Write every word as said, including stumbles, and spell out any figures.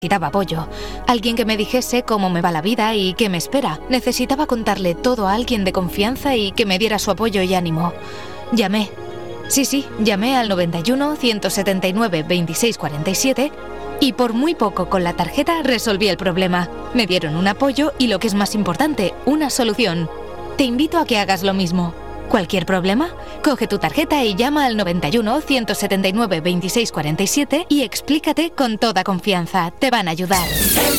Necesitaba apoyo, alguien que me dijese cómo me va la vida y qué me espera. Necesitaba contarle todo a alguien de confianza y que me diera su apoyo y ánimo. Llamé. Sí, sí, llamé al noventa y uno, ciento setenta y nueve, veintiséis cuarenta y siete y por muy poco con la tarjeta resolví el problema. Me dieron un apoyo y, lo que es más importante, una solución. Te invito a que hagas lo mismo. ¿Cualquier problema? Coge tu tarjeta y llama al noventa y uno, ciento setenta y nueve, veintiséis cuarenta y siete y explícate con toda confianza. Te van a ayudar.